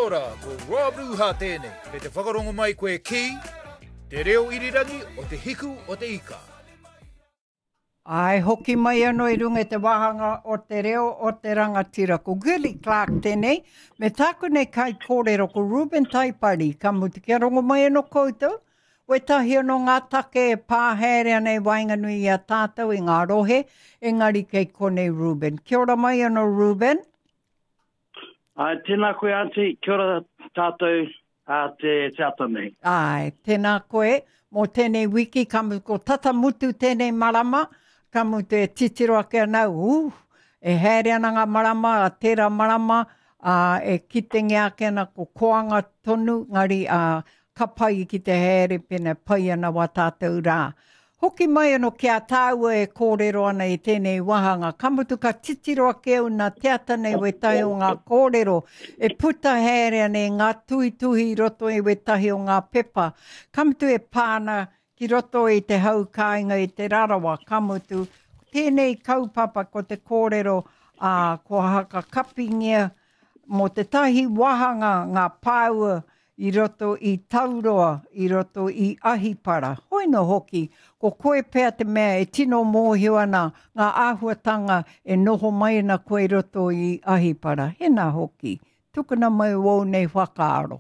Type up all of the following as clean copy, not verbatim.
ora, ko Rob Ruha tēnei, me te whakarongo mai koe ki, te reo irirangi o te hiku o te ika. Ai, hoki mai anō I runga te wahanga o te reo o te rangatira. Ko Gilly Clark tēnei, me tāku nei kai kōrero ko Ruben Taipari, ka mutu kia rongo mai anō koutou. Wai tahi anō ngā take e pāherea nei wainganui I a tātou I ngā rohe, engari kei konei Ruben. Kia ora mai anō Ruben. Ai, tēnā koe auntie, kia ora tātou te tātou nei. Ai, tēnā koe, mō tēnei wiki, ka mutu ko tata mutu tēnei marama, ka mutu e titiro ake anau, e herea na ngā marama, a tērā marama, e kitengi ake ana ko koanga tonu, ngari ka pai ki te here pene pai ana wa tātou rā. Hoki mai anō kia tāua e kōrero ana I tēnei wahanga. Ka mutu ka titiro ake au nā teata nei we tahi o ngā kōrero. E puta herea nei ngā tuhi roto I we tahi o ngā pepa. Ka mutu e pāna ki roto I te haukāinga I te rarawa. Ka mutu tēnei kaupapa ko te kōrero ko haka kapingia mo te tahi wahanga ngā pāua I roto I tauroa, I roto I ahipara. Hoi no hoki, ko koe pēr te mea e tino mōhio ana ngā āhuatanga e noho mai na koe roto I ahipara. Hena hoki, tukuna mai wau nei whakaaro.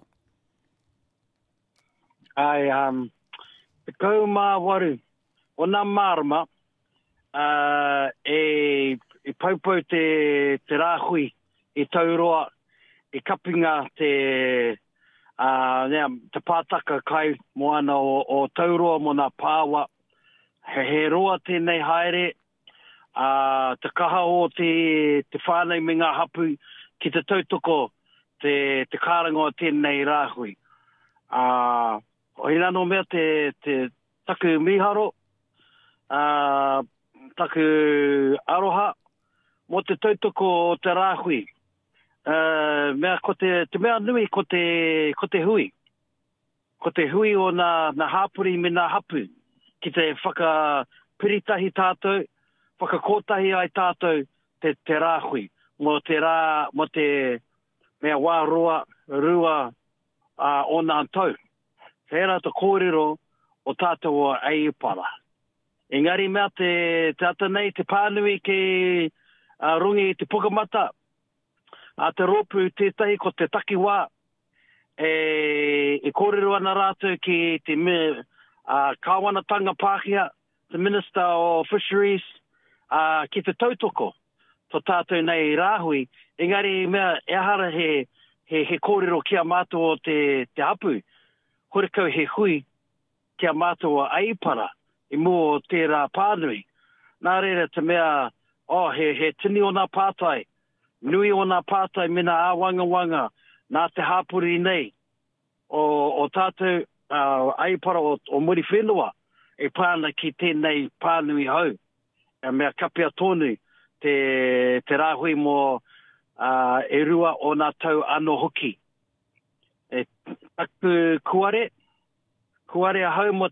Ai, te kaumā waru, o nā marama, e paupau te rāhui I tauroa, e kapinga te pātaka kai moana o tauroa mo nā pāwa. He roa tēnei haere, te kaha o te whānei me ngā hapu ki te tautoko te kārangoa tēnei rāhui. O hina no mea te taku miharo, taku aroha, mo te tautoko o te rāhui. Mea ko te mea nui ko te hui. Ko te hui o nā hāpuri me nā hapu. Ki te whakapiritahi tātou, whakakotahi ai tātou te rāhui. Mo te mea wā rua o nā tau. Whera te kōrero o tātou o Eipara. Engari mea te ata nei te pānui ke rungi te pukamata. A te ropu tētahi ko te takiwā e kōrero ana rātou ki te kāwanatanga Pākehā, the Minister of Fisheries, ki te tautoko, to tātou nei rāhui. Engari mea ehara he kōrero kia mātua o te hapu, horekau he hui kia mātua Eipara, I mō tērā pānui. Nā reira te mea, he tini o nā pātai, nui o nā pātai me nā āwangawanga, nā te hāpuri nei, o tātou Eipara o muri whenua, e pāna ki tēnei pānui hau. E mea kapia tonu te rāhui mō e rua o nā tau ano hoki. E taku kuare hau mo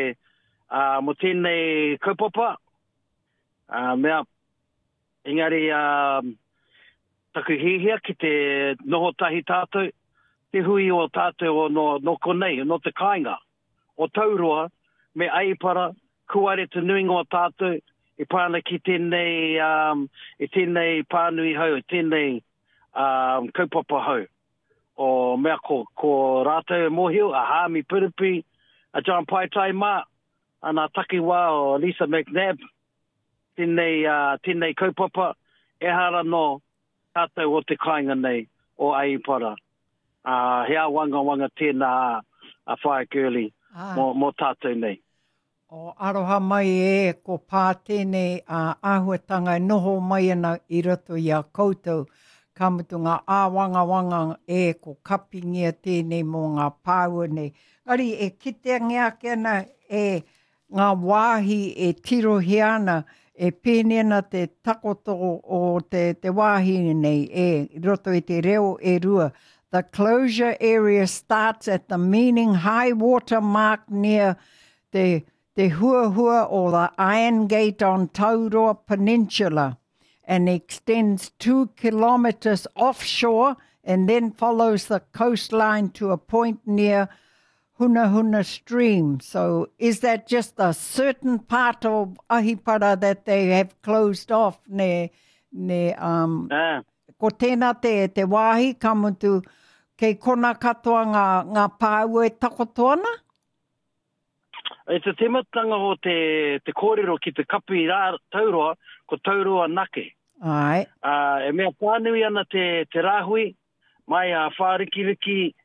tēnei kaupapa, mea engari taku hihia ki te noho tahi tātou, te hui o tātou o no konei, no te kāinga. O tauroa, me Eipara, kuare te nuinga o tātou, e pāna ki tēnei pānui hau, tēnei kaupapa hau. O mea ko rātou mōhio, a Hāmi Piripi, a John Paitai Mā, ana takiwā o Lisa McNabb, tēnei kaupapa, e hara no tātou o te kāinga nei o Eipara. Hea wanga tēnā a whae girly mō tātou nei. O aroha mai ko pā tēnei āhuatanga noho mai ana I roto I a koutou. Ka mutu ngā āwangawanga ko kapingia tēnei mō ngā pāua nei. Ngari kitengi ake ana ngā wāhi tirohi ana pēne ana te takoto o te wāhi nei roto I te reo rua. The closure area starts at the meaning high water mark near the huahua or the Iron Gate on Tauroa Peninsula and extends 2 kilometers offshore and then follows the coastline to a point near Hunahuna Stream. So is that just a certain part of Ahipara that they have closed off? Ko tēnā te wāhi kamutu kei kona katoa ngā pāua e takotoana? E te tematanga o te kōrero ki te kapi rā tauroa, ko tauroa nake. Ai. E mea pānui ana te rāhui, mai a whārikiriki,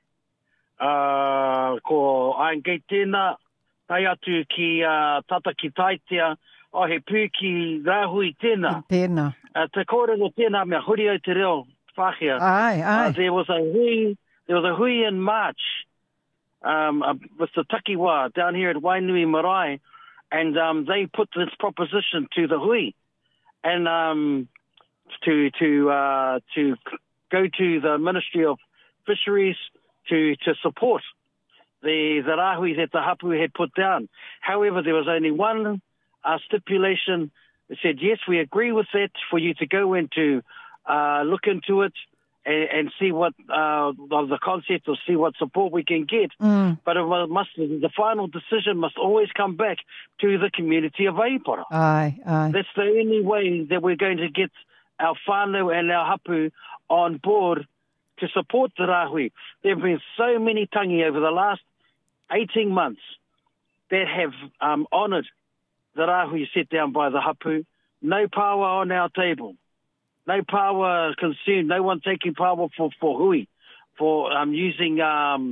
ko Aengei tēnā, tai atu ki tata ki taitea, o he pū ki rāhui tēnā. Tēnā. Te kōrero tēnā mea huri au te reo whāhia. Ai. There was a hui in March with the takiwā down here at Wainui Marae, and they put this proposition to the hui, and to go to the Ministry of Fisheries to support the rāhui that the hapu had put down. However, there was only one stipulation. It said, yes, we agree with that for you to go into look into it and see what of the concept, or see what support we can get. But the final decision must always come back to the community of Ahipara. Aye. That's the only way that we're going to get our whānau and our hapu on board to support the rāhui. There have been so many tangi over the last 18 months that have honoured the rāhui set down by the hapu. No power on our table. No power consumed. No one taking power for hui, for using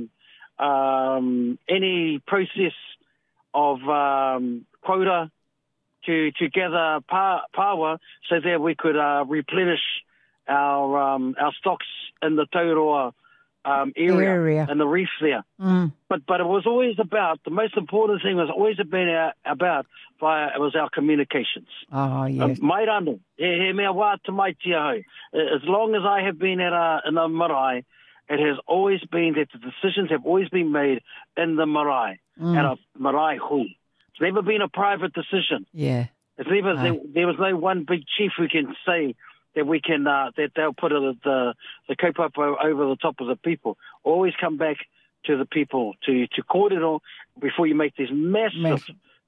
any process of quota to gather power so that we could replenish our stocks in the Tauroa area and the reef there. But it was always about, the most important thing was always been about it was our communications. Oh, yes. Mai rano, he mea wā te mai tia hau. As long as I have been in a marae, it has always been that the decisions have always been made in the marae, at a marae hui. It's never been a private decision. Yeah. It's never, there was no one big chief who can say that we can that they'll put the kaupapa over the top of the people. Always come back to the people, to kōrero, before you make these massive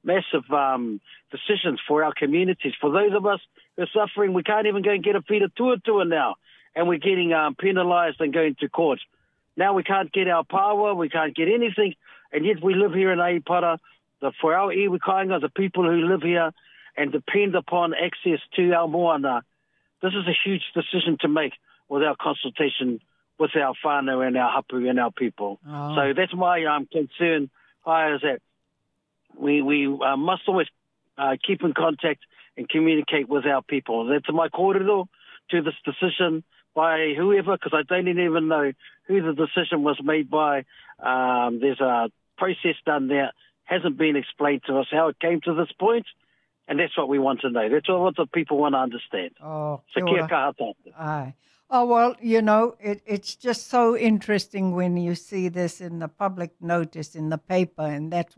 decisions for our communities. For those of us who are suffering, we can't even go and get a whira tuatua now, and we're getting penalised and going to court. Now we can't get our power, we can't get anything, and yet we live here in Ahipara. For our iwi kāinga, the people who live here and depend upon access to our moana, this is a huge decision to make without consultation with our whānau and our hapu and our people. Oh. So that's my concern, is that we must always keep in contact and communicate with our people. That's my kōrero to this decision by whoever, because I don't even know who the decision was made by. There's a process done there. Hasn't been explained to us how it came to this point. And that's what we want to know. That's what the people want to understand. Oh, so kia kaha tātou. Aye. Oh, well, it's just so interesting when you see this in the public notice in the paper, and that's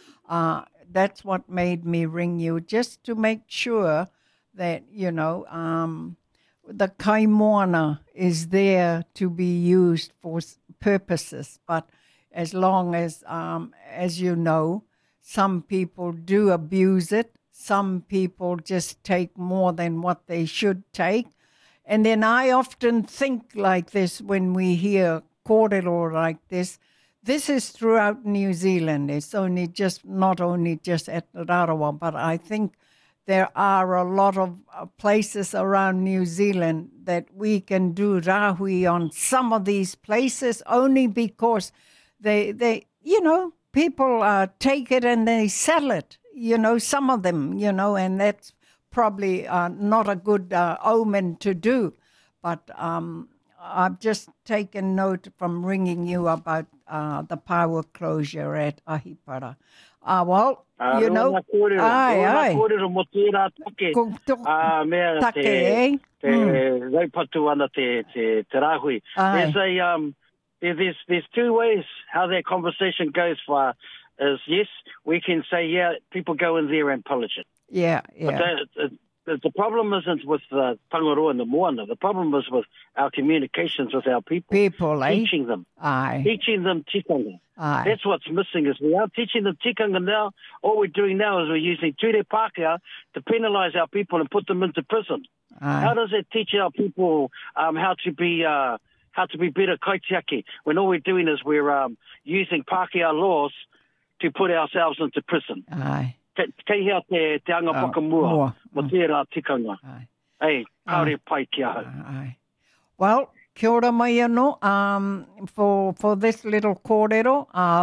what made me ring you, just to make sure that, the kaimoana is there to be used for purposes. But as long as you know, some people do abuse it. Some people just take more than what they should take. And then I often think like this when we hear kōrero like this. This is throughout New Zealand. It's not only just at Rarawa, but I think there are a lot of places around New Zealand that we can do rāhui on some of these places only because they people take it and they sell it. Some of them, and that's probably not a good omen to do. But I've just taken note from ringing you about the power closure at Ahipara. Aye. Raupatu ana te rāhui. There's two ways how that conversation goes for is, yes, we can say, people go in there and pillage it. Yeah. But the problem isn't with the Tangaroa and the Moana. The problem is with our communications with our people. People, eh? Teaching them. Aye. Teaching them tikanga. Aye. That's what's missing is we are teaching them tikanga now. All we're doing now is we're using ture Pākehā to penalise our people and put them into prison. Aye. How does it teach our people how to be better kaitiaki when all we're doing is we're using Pākehā laws to put ourselves into prison? Aye. Kei hea te anga pakamua, mo tērā tikanga. Aye. Ei, kaore pai ki ahau. Aye. Well, kia ora mai anō. For this little kōrero,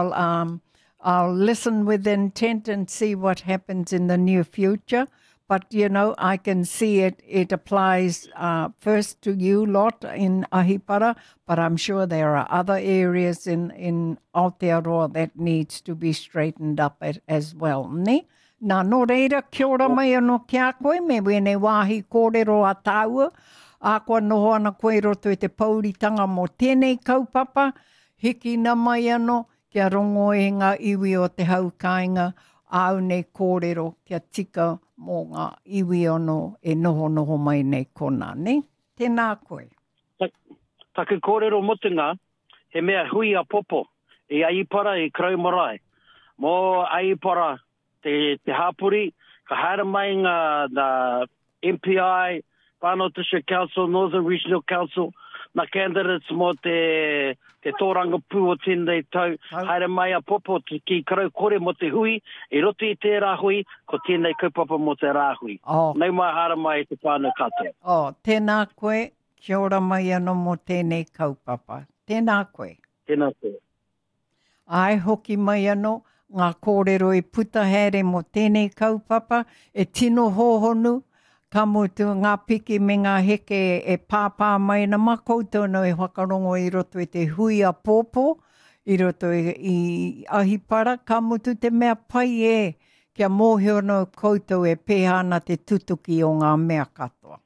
I'll listen with intent and see what happens in the near future. But, you know, I can see it applies first to you lot in Ahipara, but I'm sure there are other areas in Aotearoa that needs to be straightened up as well, ne? Nā no reira, kia ora mai anō ki a koe, me wene wāhi kōrero a tāua. A koa noho ana koe roto e te pauritanga mo tēnei kaupapa. Hiki na mai anō, kia rongo e ngā iwi o te haukainga, au nei kōrero kia tika mō ngā iwi ono e noho mai nei kona, ne? Tēnā koe. Take kōrero motunga, he mea hui a popo, i Aipara, i Kraumarai. Mō Aipara, te hapuri, ka haere mai ngā MPI, Whānau District Council, Northern Regional Council, na candidates mō te tōranga pū o tēnei tau, haere mai a popo ki karau kore mo te hui, i roti i tērā hui, ko tēnei kaupapa mo te rāhui. Nei mai haere mai te whānau katoa. Tēnā koe, kia ora mai anō mo tēnei kaupapa. Tēnā koe. Tēnā koe. Ai hoki mai anō, ngā kōrero e puta here mo tēnei kaupapa, e tino hōhonu, ka mutu ngā piki me ngā heke e pāpā mai na makoutou no e whakarongo i roto e te hui a pōpō, i roto i Ahipara, ka mutu te mea pai e, kia mōhio no koutou e pēhana te tutuki o ngā mea katoa.